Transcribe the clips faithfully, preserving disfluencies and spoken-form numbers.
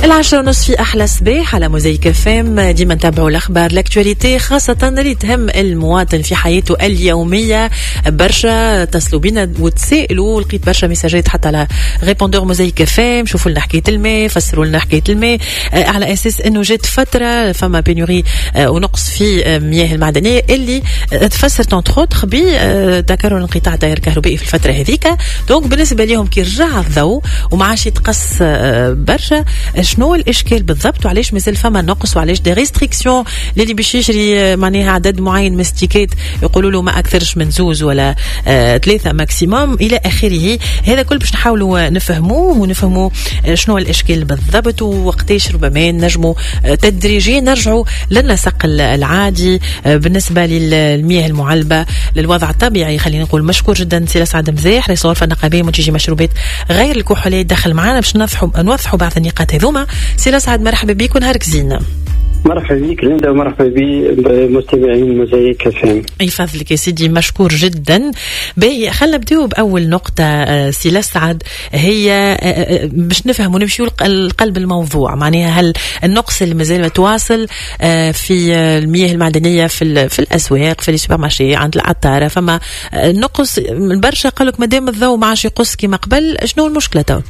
العشرة ونص في أحلى صباح على موزايك فام. ديما نتابعوا الأخبار لاكتواليتي خاصة اللي تهم المواطن في حياته اليومية. برشا تصلوا بينا وتسائلوا، لقيت برشا ميساجات حتى على ريبوندور موزايك فام. شوفوا لنا حكاية الماء، فسروا لنا حكاية الماء على أساس إنه جات فترة فما بينوري ونقص في مياه المعدنية اللي تفسرت انتخوت بتكرر انقطاع التيار الكهربائي في الفترة هذيك. دونك بالنسبة لهم كي رجع الضوء وما عادش يتقص برشا، شنو الاشكال بالضبط وعلاش مازال فما نقص وعلاش دي ريستريكسيون للي باش يشري معناها عدد معين من ستيكات يقولوا له ما اكثرش من زوز ولا آه ثلاثه ماكسيموم الى اخره. هذا كل باش نحاولوا نفهموه ونفهموا شنو الاشكال بالضبط ووقتاش ربما نجموا تدريجيا نرجعوا للنسق العادي بالنسبه للمياه المعلبه للوضع الطبيعي. خلينا نقول مشكور جدا سي سعد مزاح رئيس الغرفه النقابيه منتجي مشروبات غير الكحوليه دخل معنا باش نوضحوا نوضحوا بعض النقاط هذوما. سي سعد مرحبا بك ونهارك زين. مرحبا بك ليندا ومرحبا بمستمعين موزايك فام. اي فضلك يا سيدي، مشكور جدا. باهي خلينا نبداو باول نقطه سي سعد، هي باش نفهم ونمشيو لقلب الموضوع. معناها هل النقص اللي مازال متواصل في المياه المعدنيه في في الاسواق في السوبر مارشي عند العطاره، فما نقص برشا قالك مادام الضوء ما عادش يقص كما قبل، شنو المشكله تو؟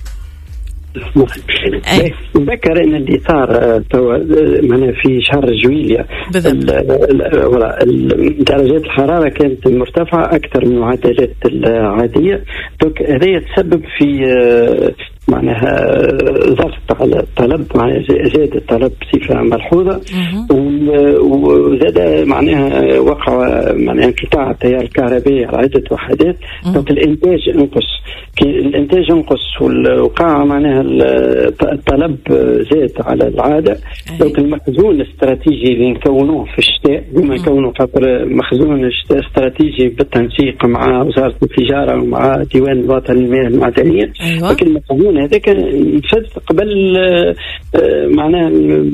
نذكر ان اللي صار توا في شهر جويليا درجات الحراره كانت مرتفعه اكثر من المعدلات العاديه. دونك هذا يتسبب في معناها ضغط على الطلب، معناها زاد الطلب بصفه ملحوظه، وزاد معناها وقع معناها انقطاع التيار الكهربائي على عده وحدات. دونك الانتاج انقص، كي الانتاج انقص والوقع معناها الطلب زاد على العاده. دونك المخزون الاستراتيجي اللي نكونوه في الشتاء بما نكونوا خاطر مخزون استراتيجي بالتنسيق مع وزاره التجاره ومع ديوان الوطني للمياه المعدنيه. لكن المخزون هذا كان نفذ قبل معناها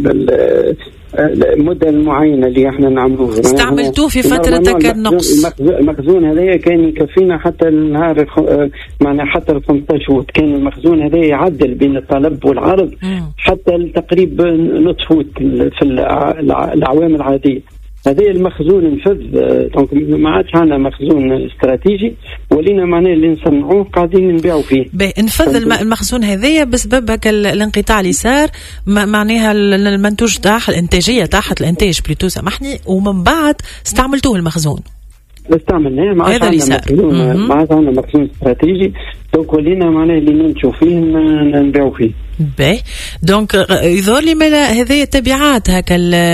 المدة المعينة اللي احنا نعملوها. استعملتوه في فترة النقص. المخزون هذا كان يكفينا حتى النهار معناها حتى ال خمسطاش فوت. كان المخزون هذا يعدل بين الطلب والعرض مم. حتى تقريبا نصف فوت في الأعوام العادية. هذا المخزون نفذ. دونك ما عادش عندنا مخزون استراتيجي، ولينا معناه اللي نصنعوه قاعدين نبيعوا فيه. نفذ المخزون هذايا بسبب هكا الانقطاع اللي صار، معناها المنتوج تاعها الانتاجيه تاعها الانتاج بلوتو سامحني، ومن بعد استعملتوه المخزون. استعملناه ما عاد عندنا مخزون ما عاد عندنا مخزون استراتيجي. دونك ولينا معناه اللي ننتجوا فيه نبيعوا فيه. باهي دونك يظهر لي مالا هذه تبعات هكا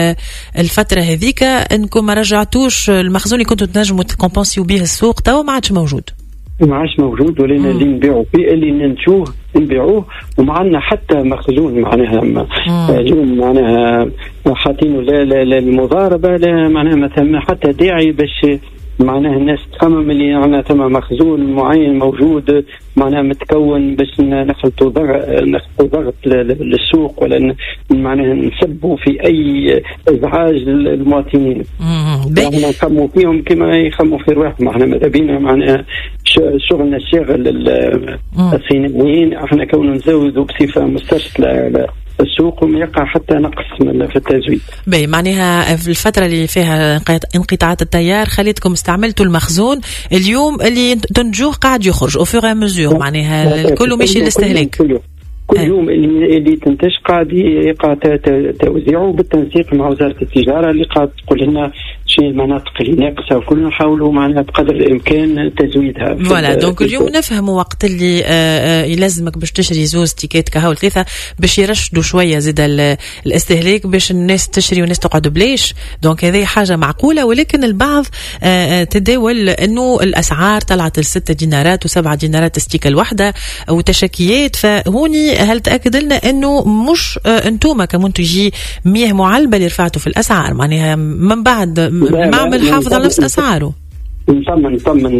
الفتره هذيك انكم ما رجعتوش المخزون اللي كنتوا تنجموا تكومبونسيو به السوق توا ما عادش موجود. ما عادش موجود، ولينا اللي نبيعوا فيه اللي ننتجوه نبيعوه، وما عندنا حتى مخزون معناها اليوم معناها حاطينه للمضاربه، لا معناها ما ثم حتى داعي باش معناها الناس تخمم اللي عندنا ثم مخزون معين موجود معناها متكون باش نخلطوا ضغط نخلطوا ضغط للسوق ولا معناها نسبوا في اي ازعاج للمواطنين. احنا نخموا فيهم كما يخموا في رواحهم. احنا ماذا بينا معناها شغلنا الشاغل الصينيين، احنا كون نزودوا بصفه مسترسله السوق وما يقع حتى نقص من في التزويد. باهي معناها في الفترة اللي فيها انقطاعات التيار خليتكم استعملتوا المخزون، اليوم اللي تنتجوه قاعد يخرج او فور مزور، معناها الكل ماشي للاستهلاك. كل يوم اللي اللي تنتج قاعد يقع توزيعه بالتنسيق مع وزارة التجارة اللي قاعد تقول لنا شيء المناطق اللي ناقصة وكلنا نحاولوا معناها بقدر الإمكان تزويدها. فوالا دونك اليوم نفهموا وقت اللي آه يلزمك باش تشري زوز تيكات كهو ثلاثة باش يرشدوا شوية زيد الاستهلاك باش الناس تشري والناس تقعد بليش. دونك هذه حاجة معقولة، ولكن البعض آه تداول انه الاسعار طلعت لستة دينارات وسبعة دينارات الستيكة الواحدة وتشكيات. فهوني هل تأكد لنا انه مش آه انتوما كمنتجي مياه معلبة اللي رفعتوا في الاسعار، معناها من بعد معمل حافظ على نفس اسعاره؟ نطمن نطمن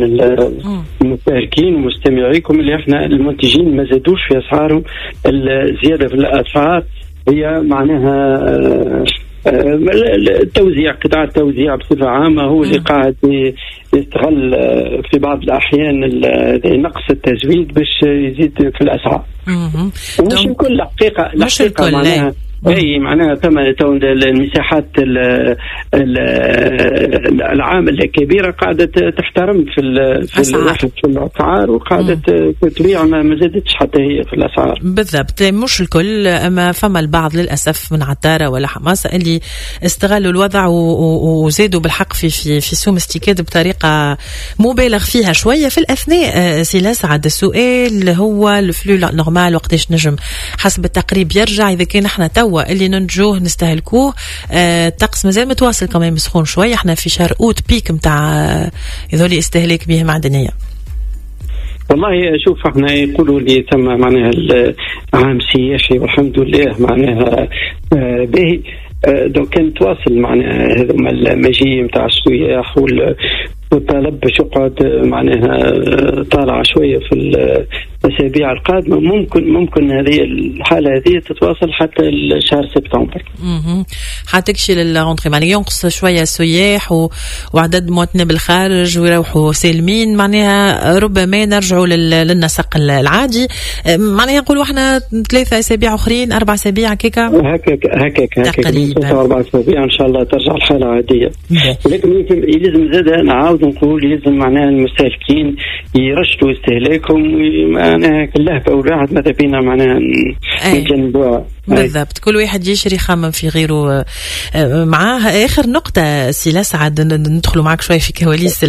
المشاركين ومستمعيكم اللي احنا المنتجين ما زادوش في اسعارهم. الزياده في الاسعار هي معناها التوزيع، قطاع التوزيع بصفه عامه هو اللي قاعد يستغل في بعض الأحيان نقص التزويد باش يزيد في الأسعار. مش الكل حقيقة، مش الكل معناها اي معناها ثم المساحات العامة الكبيرة قاعدة تحترم في في الأسعار وقاعدة تبيع ما زادتش حتى هي في الأسعار. بالضبط، مش الكل، أما فما البعض للأسف من عطارة ولا حماسة اللي استغلوا الوضع وزادوا بالحق في في في سوم استيكاد بطريقة مبالغ فيها شوية. في الأثناء سي أسعد، السؤال هو الفلو نورمال وقتاش نجم حسب التقريب يرجع إذا كان احنا تو اللي ننجوه نستهلكوه. آه الطقس مازال متواصل كمان مسخون شويه، احنا في شهر اوت بيك نتاع يذولي استهلاك به معدنيه. والله شوف احنا يقولوا لي ثم معناها العام سياحي والحمد لله معناها آه باهي. آه دونك كان تواصل معناها هذوما المجيء نتاع السياح والطلب باش يقعد معناها طالعه شويه في الاسابيع القادمه. ممكن ممكن هذه الحاله هذه تتواصل حتى شهر سبتمبر. اها حتكشي للرونتري معناها ينقص شويه السياح و... وعدد مواطنين بالخارج ويروحوا سالمين، معناها ربما نرجعوا لل... للنسق العادي. معناها نقولوا احنا ثلاثه اسابيع اخرين، اربع اسابيع هكاك هكاك هكاك هكاك اربع اسابيع ان شاء الله ترجع الحاله عاديه. ولكن لازم زاد نعاود نقول لازم معناها المستهلكين يرشدوا استهلاكهم معناها كلهفة والواحد ماذا بينا معناها نتجنبوها. بالضبط، كل واحد يشري خامم في غيره معاه. آخر نقطة سي أسعد، ندخلوا معك شوي في كواليس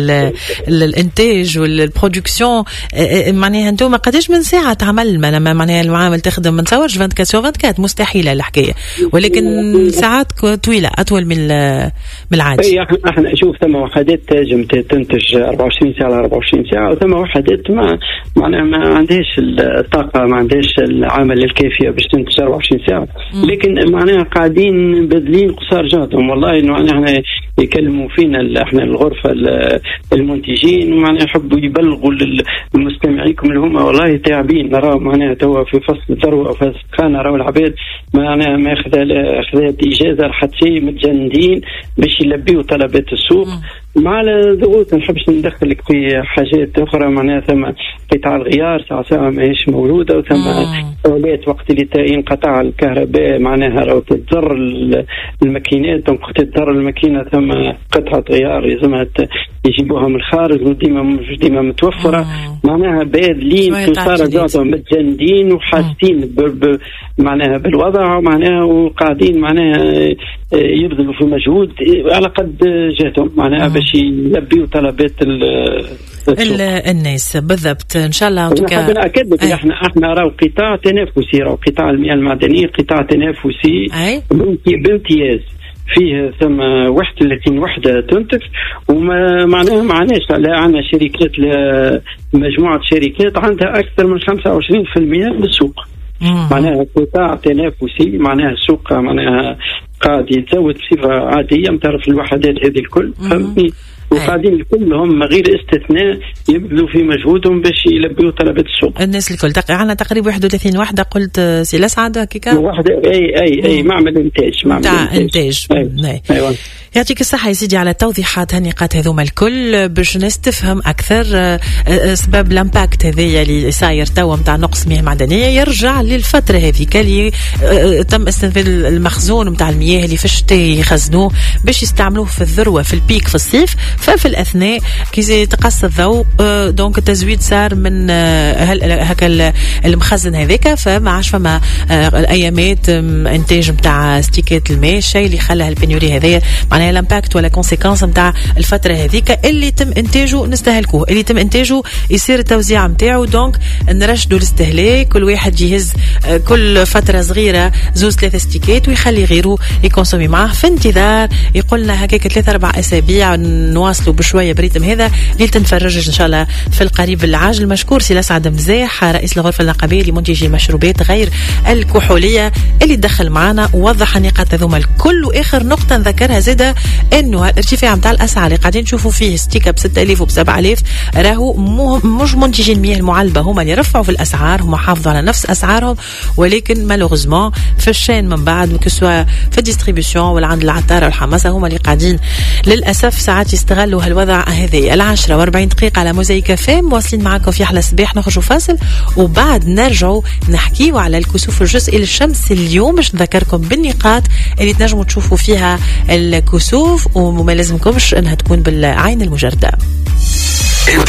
الانتاج والبرودكسيون. معناها انتم قداش من ساعة تعمل لما معناها المعامل تخدم؟ ما نتصورش أربعة وعشرين ساعة أربعة وعشرين مستحيلة الحكاية، ولكن ساعات طويلة أطول من من العادي. احنا شوف ثم وحدات تنجم تنتج أربعة وعشرين ساعة على أربعة وعشرين ساعة، وثم وحدات ما معناها ما عندهاش الطاقة، ما عندهاش العمل الكافية باش تنتج أربعة وعشرين ساعة. لكن معناها قاعدين بدلين قصار جهدهم. والله انه احنا يكلموا فينا احنا الغرفة المنتجين ومعناها يحبوا يبلغوا للمستمعيكم اللي هم والله تعبين. نرى معناها توا في فصل الذروة وفي السخانة راهو العباد معناها ما اخذت اجازة حتى متجندين باش يلبيوا طلبات السوق مع الضغوط. ما نحبش ندخلك في حاجات اخرى معناها ثم قطاع الغيار ساعة ساعة ماهيش موجودة، وثم أولاد وقت اللي ينقطع الكهرباء معناها راهو تتضر الماكينات. دونك وقت تضر الماكينة ثم قطعة غيار لازمها يجيبوها من الخارج وديما مش ديما متوفرة. معناها باذلين صار جاتهم متجندين وحاسين معناها بالوضع معناها وقاعدين معناها يبذلوا في مجهود على قد جهتهم معناها باش يلبيوا طلبات الناس. بالضبط ان شاء الله. انا اكد لك احنا احنا راهو قطاع تنافسي، راهو قطاع المياه المعدنيه قطاع تنافسي بامتياز، فيه ثم واحد وثلاثين وحده تنتج وما معناها معناش لا عندنا شركات مجموعه شركات عندها اكثر من خمسة وعشرين بالمئة من السوق. معناها قطاع تنافسي، معناها السوق معناها قاعد يتزود بصفه عاديه من طرف الوحدات هذه الكل. فهمتني؟ وقاعدين كلهم غير استثناء يبذلوا في مجهودهم باش يلبيوا طلبات السوق. الناس الكل عندنا تقريبا واحد وثلاثين وحده قلت سي أسعد هكاك. واحده اي اي اي معمل انتاج معمل تاع انتاج. أي. أيوة. يعطيك الصحة يا سيدي على توضيحات هالنقاط هذوما الكل باش الناس تفهم أكثر سبب الامباكت هذايا اللي صاير توا نتاع نقص مياه معدنية. يرجع للفترة هذيك اللي تم استنفاذ المخزون نتاع المياه اللي في الشتاء يخزنوه باش يستعملوه في الذروة في البيك في الصيف. ففي الأثناء كي تقص الضوء دونك التزويد صار من هكا المخزن هذاك، فما عادش فما الأيامات إنتاج نتاع استيكات الماء، الشيء اللي خلى البنيوري هذايا معناها الامباكت ولا كونسيكونس نتاع الفتره هذيك اللي تم انتاجه نستهلكوه، اللي تم انتاجه يصير التوزيع نتاعو. دونك نرشدوا الاستهلاك، كل واحد يهز كل فتره صغيره زوز ثلاثه ستيكات ويخلي غيره يكونسومي معاه في انتظار يقولنا هكاك ثلاثة أربع أسابيع نواصلوا بشويه بريتم هذا اللي تنفرج ان شاء الله في القريب العاجل. مشكور سي أسعد مزاح رئيس الغرفه النقابيه لمنتجي المشروبات غير الكحوليه اللي دخل معنا ووضح النقاط هذوما الكل. واخر نقطه نذكرها زاده انه الارتفاع نتاع الاسعار اللي قاعدين نشوفوا فيه ستيكه ب ستة آلاف وب سبعة آلاف راهو مش منتجي المياه المعلبه هما اللي رفعوا في الاسعار، هما حافظوا على نفس اسعارهم ولكن مالوغزمون في الشين من بعد كسوا في الديستريبيسيون ولا عند العطارة والحماسة هما اللي قاعدين للأسف ساعات يستغلوا هالوضع هذه. العشرة واربعين دقيقة على موزايك اف ام، واصلين معكم في أحلى صباح. نخرجوا فاصل وبعد نرجعوا نحكيوا على الكسوف الجزئي للشمس اليوم، باش نذكركم بالنقاط اللي تنجموا تشوفوا فيها الكسوف وما لازمكمش انها تكون بالعين المجردة.